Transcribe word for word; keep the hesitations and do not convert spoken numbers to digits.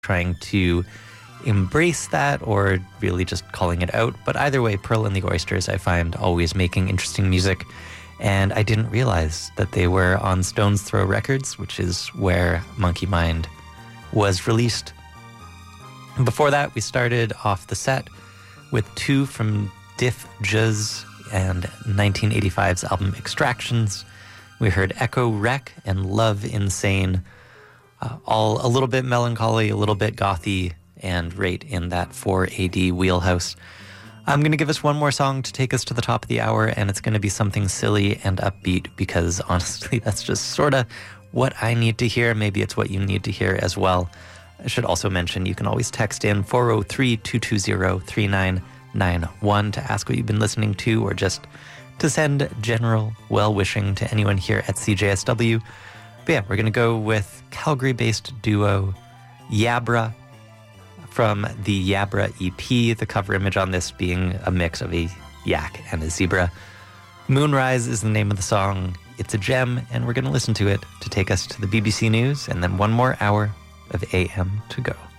trying to embrace that or really just calling it out. But either way, Pearl and the Oysters, I find always making interesting music. And I didn't realize that they were on Stone's Throw Records, which is where Monkey Mind was released. Before that, we started off the set with two from Diff Juz and nineteen eighty-five's album Extractions. We heard Echo Wreck and Love Insane, uh, all a little bit melancholy, a little bit gothy, and right in that four A D wheelhouse. I'm going to give us one more song to take us to the top of the hour, and it's going to be something silly and upbeat because honestly, that's just sort of what I need to hear. Maybe it's what you need to hear as well. I should also mention you can always text in four oh three, two two zero, three nine nine one to ask what you've been listening to or just to send general well-wishing to anyone here at C J S W. But yeah, we're going to go with Calgary-based duo Yabra from the Yabra E P, the cover image on this being a mix of a yak and a zebra. Moonrise is the name of the song. It's a gem, and we're going to listen to it to take us to the B B C News and then one more hour of A M to go.